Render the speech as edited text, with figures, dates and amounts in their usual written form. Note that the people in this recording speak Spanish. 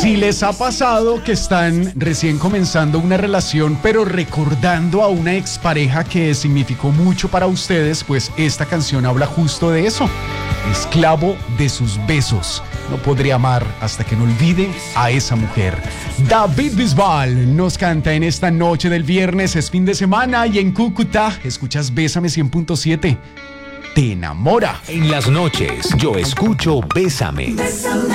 Si les ha pasado que están recién comenzando una relación, pero recordando a una expareja que significó mucho para ustedes, pues esta canción habla justo de eso. Esclavo de sus besos. No podré amar hasta que no olvide a esa mujer. David Bisbal nos canta en esta noche del viernes, es fin de semana, y en Cúcuta escuchas Bésame 100.7. Te enamora. En las noches yo escucho Bésame.